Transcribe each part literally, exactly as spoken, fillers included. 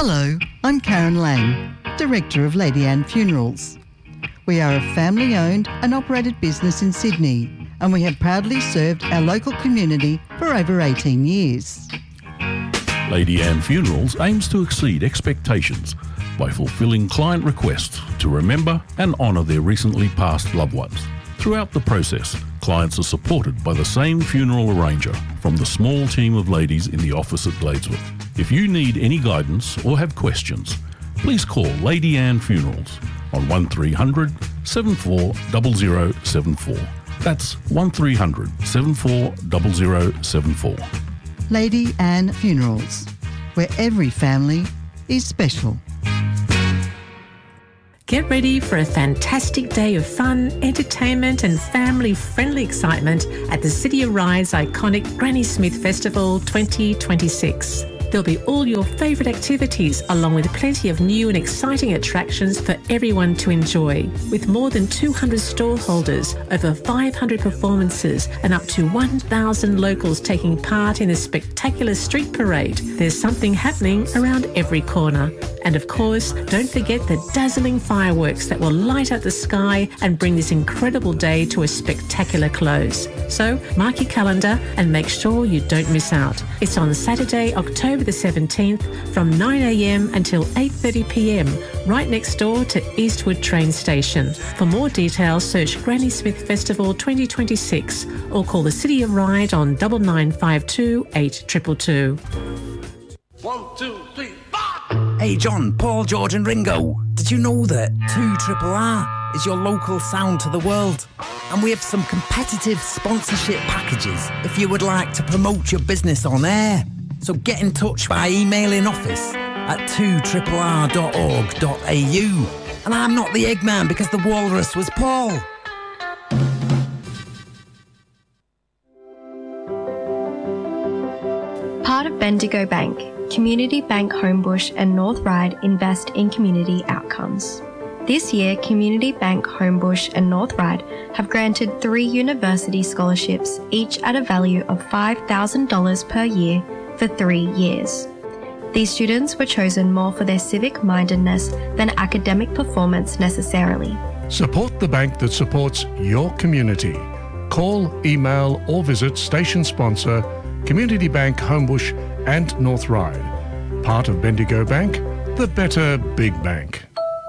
Hello, I'm Karen Lang, Director of Lady Anne Funerals. We are a family-owned and operated business in Sydney, and we have proudly served our local community for over eighteen years. Lady Anne Funerals aims to exceed expectations by fulfilling client requests to remember and honour their recently passed loved ones. Throughout the process, clients are supported by the same funeral arranger from the small team of ladies in the office at Gladesworth. If you need any guidance or have questions, please call Lady Anne Funerals on one three hundred, seven four zero zero seven four. That's one three hundred, seven four zero zero seven four. Lady Anne Funerals, where every family is special. Get ready for a fantastic day of fun, entertainment and family-friendly excitement at the City of Ryde's iconic Granny Smith Festival twenty twenty-six. There'll be all your favourite activities along with plenty of new and exciting attractions for everyone to enjoy. With more than two hundred stallholders, over five hundred performances and up to one thousand locals taking part in a spectacular street parade, there's something happening around every corner. And of course, don't forget the dazzling fireworks that will light up the sky and bring this incredible day to a spectacular close. So mark your calendar and make sure you don't miss out. It's on Saturday, October the seventeenth from nine a m until eight thirty p m right next door to Eastwood train station. For more details, search Granny Smith Festival twenty twenty-six or call the City of Ryde on nine nine five two, eight two two two. One, two, three, four! Hey John, Paul, George and Ringo, did you know that two R R is your local sound to the world? And we have some competitive sponsorship packages if you would like to promote your business on air. So get in touch by emailing office at two R R dot org dot a u. And I'm not the Eggman because the walrus was Paul. Part of Bendigo Bank, Community Bank Homebush and North Ryde invest in community outcomes. This year, Community Bank Homebush and North Ryde have granted three university scholarships, each at a value of five thousand dollars per year for three years. These students were chosen more for their civic mindedness than academic performance necessarily. Support the bank that supports your community. Call, email or visit station sponsor Community Bank Homebush and North Ryde. Part of Bendigo Bank, the better big bank.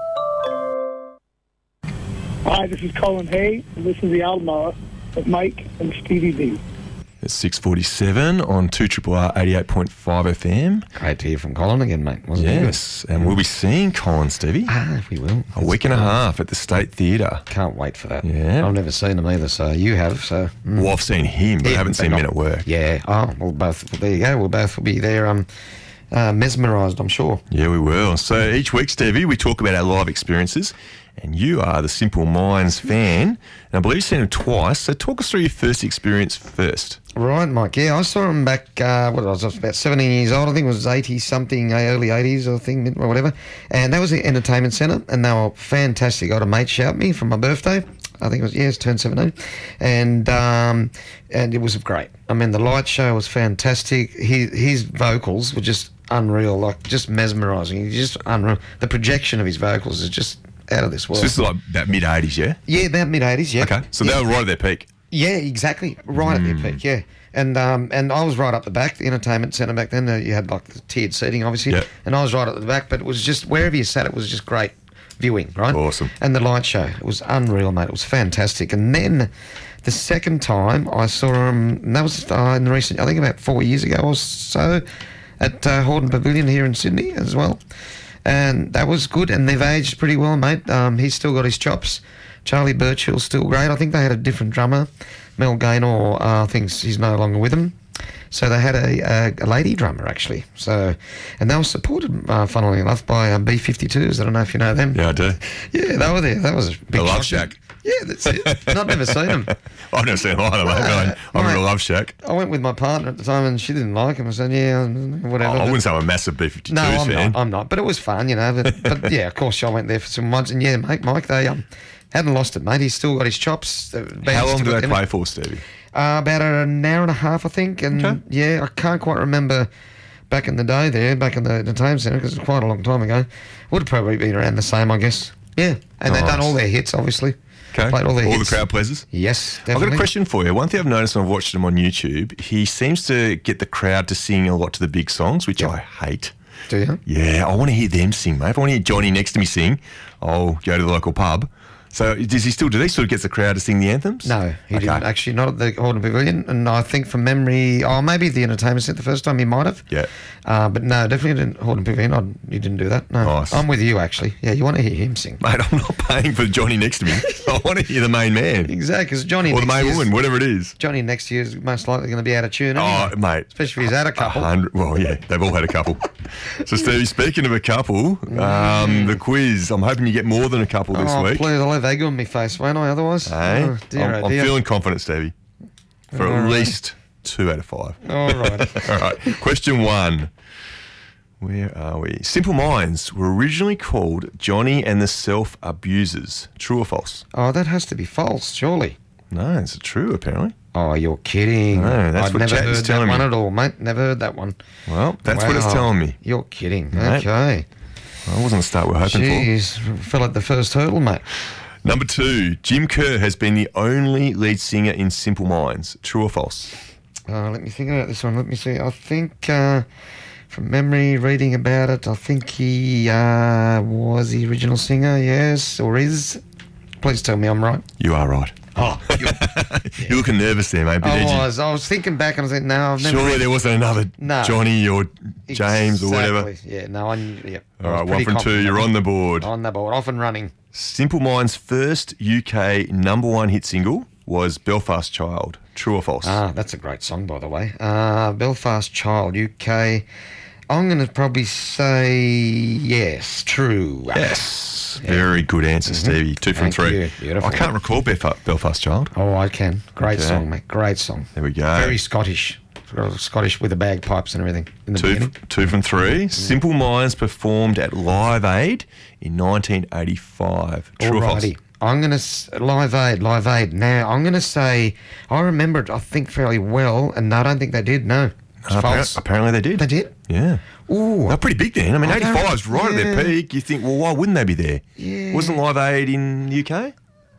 Hi, this is Colin Hay, and this is the album hour with Mike and Stevie B. It's six forty-seven on two R R eighty-eight point five F M. Great to hear from Colin again, mate. Wasn't yes, and we'll be seeing Colin, Stevie. Ah, we will. A That's week and cool. a half at the State Theatre. Can't wait for that. Yeah. I've never seen him either, so you have. So mm. Well, I've seen him, but yeah, I haven't seen him at work. Yeah. Oh, well, both. There you go. We'll both will be there. Um, uh, mesmerised, I'm sure. Yeah, we will. So each week, Stevie, we talk about our live experiences. And you are the Simple Minds fan. And I believe you've seen him twice. So talk us through your first experience first. Right, Mike. Yeah, I saw him back, uh, what was I was about seventeen years old. I think it was eighty-something, early eighties, I think, or whatever. And that was the entertainment centre. And they were fantastic. I had a mate shout me for my birthday. I think it was, yeah, it turned seventeen. And um, and it was great. I mean, the light show was fantastic. His, his vocals were just unreal, like just mesmerising. Just unreal. The projection of his vocals is just out of this world. So this is like about mid-eighties, yeah? Yeah, about mid-eighties, yeah. Okay, so yeah. they were right at their peak. Yeah, exactly. Right mm. at their peak, yeah. And um, and I was right up the back, the entertainment centre back then. Uh, you had like the tiered seating, obviously. Yep. And I was right at the back, but it was just, wherever you sat, it was just great viewing, right? Awesome. And the light show, it was unreal, mate. It was fantastic. And then the second time I saw him, and that was uh, in the recent, I think about four years ago or so, at uh, Hordern Pavilion here in Sydney as well. And that was good, and they've aged pretty well, mate. Um, he's still got his chops. Charlie Birchall's still great. I think they had a different drummer. Mel Gaynor, uh, I think he's no longer with them. So they had a, a, a lady drummer, actually. So, and they were supported, uh, funnily enough, by um, B fifty-twos. I don't know if you know them. Yeah, I do. Yeah, they were there. That was a big The Love Shack. Yeah, that's it. I've never seen them. I've never seen them either, mate. Uh, I'm in a Love Shack. I went with my partner at the time and she didn't like him. I said, yeah, whatever. Oh, I but, wouldn't say I'm a massive B fifty-twos no, I'm fan. Not, I'm not. But it was fun, you know. But, but yeah, of course, I went there for some months. And yeah, mate, Mike, they um, hadn't lost it, mate. He's still got his chops. How long did they play for, Stevie? Uh, about an hour and a half, I think. And okay. yeah, I can't quite remember back in the day there, back in the entertainment centre, because it's quite a long time ago. Would have probably been around the same, I guess. Yeah, and they've done all their hits, obviously. Okay. Played all their all hits. the crowd pleasers? Yes, definitely. I've got a question for you. One thing I've noticed when I've watched him on YouTube, he seems to get the crowd to sing a lot to the big songs, which Yep. I hate. Do you? Yeah, I want to hear them sing, mate. If I want to hear Johnny next to me sing, I'll go to the local pub. So does he still do this? Sort of gets the crowd to sing the anthems? No, he Okay. didn't actually, not at the Hordern Pavilion. And I think from memory, oh, maybe the entertainment centre the first time he might have. Yeah. Uh, but no, definitely didn't. Hordern Pavilion, I, he didn't do that. No, Nice. I'm with you actually. Yeah, you want to hear him sing. Mate, I'm not paying for Johnny next to me. I want to hear the main man. Exactly, because Johnny Or the next main year's- woman, whatever it is. Johnny next year is most likely going to be out of tune. Oh, Anyway. mate. Especially if he's had a couple. A hundred- Well, yeah, they've all had a couple. So, Stevie, speaking of a couple, um, the quiz, I'm hoping you get more than a couple this oh, week. please, I'll have egg on my face, won't I, otherwise? Hey, Oh, dear, I'm, oh, I'm dear. feeling confident, Stevie, for All at right. least two out of five. All right. All right. Question one. Where are we? Simple Minds were originally called Johnny and the Self-Abusers. True or false? Oh, that has to be false, surely. No, it's true, apparently. Oh, you're kidding. No, that's I'd what never chat is heard that telling one me. at all, mate. Never heard that one. Well, that's what it's Wow. telling me. You're kidding. Mate. Okay. Well, that wasn't the start we're hoping for. Jeez, fell at the first hurdle, mate. Number two, Jim Kerr has been the only lead singer in Simple Minds. True or false? Uh, let me think about this one. Let me see. I think, uh, from memory, reading about it, I think he uh, was the original singer, yes, or is. Please tell me I'm right. You are right. Oh, You're looking nervous there, mate. But I did you- was. I was thinking back and I was like, no, I've never. Surely there wasn't another No. Johnny or James or whatever. Exactly. Yeah, no, I knew. Yeah. I All was right, one pretty from two. confident. You're on the board. On the board, off and running. Simple Minds' first U K number one hit single was Belfast Child. True or false? Ah, that's a great song, by the way. Uh, Belfast Child, U K. I'm going to probably say yes, true. Yes. Very good answer, Stevie. Two from Thank three. you. Beautiful. I can't recall Belf- Belfast Child. Oh, I can. Great Okay. song, mate. Great song. There we go. Very Scottish. Scottish with the bagpipes and everything in the Two, beginning. two from three. Simple Minds performed at Live Aid in nineteen eighty-five. True or false? Alrighty. I'm going to... Live Aid, Live Aid. Now, I'm going to say... I remember it, I think, fairly well, and no, I don't think they did, no. It's Uh, appar- false. apparently they did. They did? Yeah. Ooh. They're pretty big then. I mean, I don't- eighty-five is right at yeah. their peak. You think, well, why wouldn't they be there? Yeah. Wasn't Live Aid in the U K?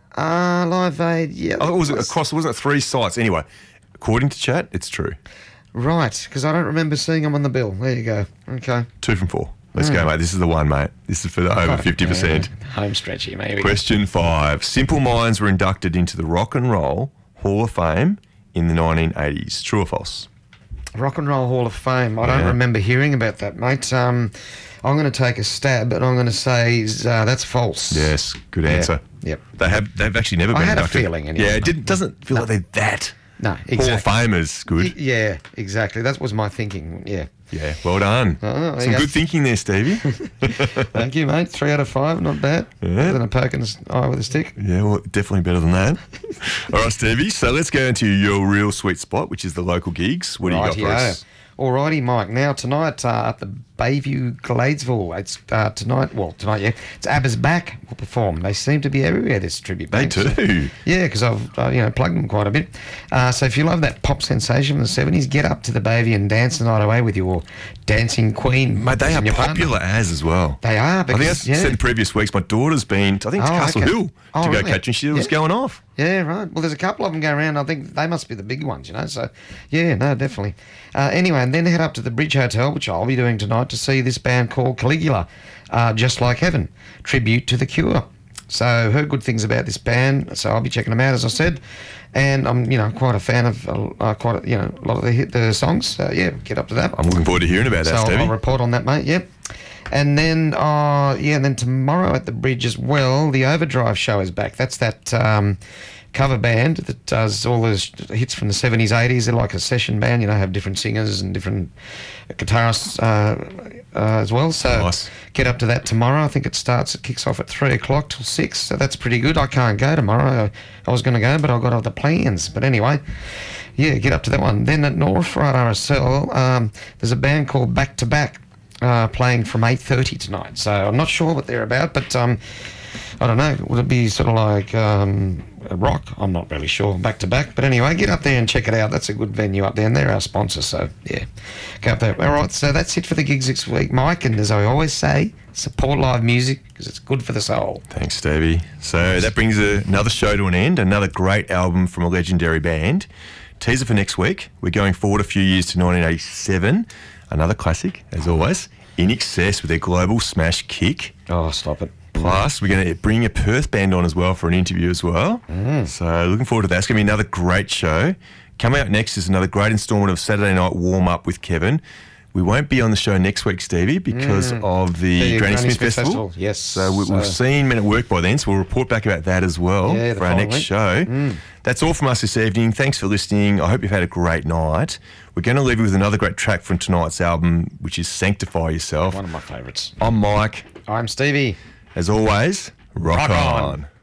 Uh, Live Aid, yeah. Oh, was it across, wasn't it three sites? Anyway, according to chat, it's true. Right, because I don't remember seeing them on the bill. There you go. Okay. Two from four. Let's Hmm. go, mate. This is the one, mate. This is for the over fifty percent. Yeah, home stretch here, maybe. Question five. Simple Minds were inducted into the Rock and Roll Hall of Fame in the nineteen eighties. True or false? Rock and Roll Hall of Fame. I Yeah. don't remember hearing about that, mate. Um, I'm going to take a stab, and I'm going to say uh, that's false. Yes, good answer. Yep. They have. They've actually never I been had a inducted. feeling anyway, Yeah, it mate. didn't, doesn't feel like they're that. No, Hall of exactly. Famers, good. Yeah, exactly. That was my thinking. Yeah. Yeah, well done. Oh, there Some you good go. thinking there, Stevie. Thank you, mate. Three out of five, not bad. Yeah. Better than a poke in the eye with a stick. Yeah, well, definitely better than that. All right, Stevie. So let's go into your real sweet spot, which is the local gigs. What do you got for Rightio. us? Alrighty, Mike. Now tonight uh, at the Bayview Gladesville, it's uh, tonight. Well, tonight, yeah. It's Abba's Back will perform. They seem to be everywhere. This tribute They band. So- do. yeah, because I've uh, you know plugged them quite a bit. Uh, so if you love that pop sensation from the seventies, get up to the Bayview and dance the night away with your dancing queen. Mate, they are and your partner. popular as as well. They are. I Because, think I yeah. said in previous weeks, my daughter's been, I think, to Oh, Castle okay. Hill Oh, to go really? catch, and she was Yeah. going off. Yeah, right. Well, there's a couple of them going around. I think they must be the big ones, you know. So, yeah, no, definitely. Uh, anyway, and then head up to the Bridge Hotel, which I'll be doing tonight, to see this band called Caligula, uh, Just Like Heaven, tribute to The Cure. So, heard good things about this band, so I'll be checking them out, as I said. And I'm, you know, quite a fan of uh, quite, a, you know, a lot of the hit the songs. So, yeah, get up to that. I'm looking forward to hearing about that, So I'll, Stevie. I'll report on that, mate. Yep. And then, uh, yeah, and then tomorrow at the Bridge as well, the Overdrive show is back. That's that um, cover band that does all those hits from the seventies, eighties. They're like a session band, you know, have different singers and different guitarists uh, uh, as well. So Nice. get up to that tomorrow. I think it starts, it kicks off at three o'clock till six. So that's pretty good. I can't go tomorrow. I, I was going to go, but I got other plans. But anyway, yeah, get up to that one. Then at North Ryde R S L, um, there's a band called Back to Back. Uh, playing from eight thirty tonight, so I'm not sure what they're about, but um, I don't know, would it be sort of like um, a rock? I'm not really sure, back to back. But anyway, get up there and check it out. That's a good venue up there, and they're our sponsor, so yeah, go up there. All right, so that's it for the gigs this week, Mike. And as I always say, support live music because it's good for the soul. Thanks, Stevie. So that brings a, another show to an end, another great album from a legendary band. Teaser for next week, we're going forward a few years to nineteen eighty-seven, another classic, as always, In Excess with their global smash Kick. Oh, stop it. Plus, we're going to bring a Perth band on as well for an interview as well. Mm. So looking forward to that. It's going to be another great show. Coming up next is another great instalment of Saturday Night Warm Up with Kevin. We won't be on the show next week, Stevie, because Mm. of the, The Granny, Granny Smith, Smith Festival. Festival, yes. So, we, So- we've seen Men at Work by then, so we'll report back about that as well Yeah, the for our following next week. show. Mm. That's all from us this evening. Thanks for listening. I hope you've had a great night. We're going to leave you with another great track from tonight's album, which is Sanctify Yourself. One of my favourites. I'm Mike. I'm Stevie. As always, rock, Rock on. on.